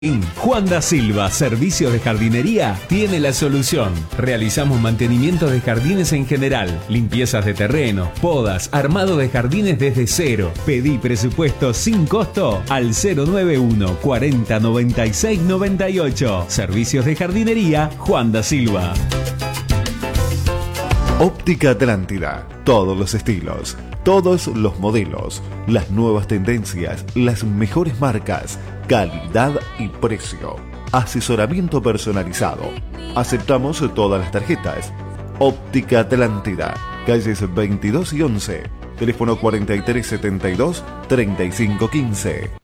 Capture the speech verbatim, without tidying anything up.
Juan da Silva Servicios de Jardinería tiene la solución. Realizamos mantenimiento de jardines en general, limpiezas de terreno, podas, armado de jardines desde cero. Pedí presupuesto sin costo al cero nueve uno cuarenta noventa y seis noventa y ocho. Servicios de Jardinería Juan da Silva. Óptica Atlántida, todos los estilos, todos los modelos, las nuevas tendencias, las mejores marcas, calidad y precio. Asesoramiento personalizado. Aceptamos todas las tarjetas. Óptica Atlántida, calles veintidós y once, teléfono cuarenta y tres setenta y dos treinta y cinco quince.